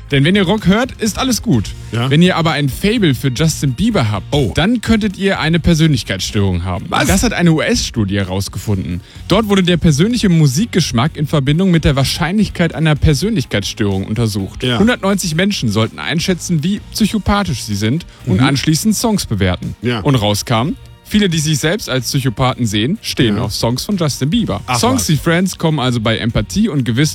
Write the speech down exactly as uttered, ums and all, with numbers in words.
Denn wenn ihr Rock hört, ist alles gut. Ja. Wenn ihr aber ein Faible für Justin Bieber habt, Oh. dann könntet ihr eine Persönlichkeitsstörung haben. Was? Das hat eine U S-Studie herausgefunden. Dort wurde der persönliche Musikgeschmack in Verbindung mit der Wahrscheinlichkeit einer Persönlichkeitsstörung untersucht. Ja. hundertneunzig Menschen sollten einschätzen, wie psychopathisch sie sind und anschließend Songs bewerten. Ja. Und rauskam, viele, die sich selbst als Psychopathen sehen, stehen Ja. auf Songs von Justin Bieber. Ach Songs was. wie Friends kommen also bei Empathie und Gewissen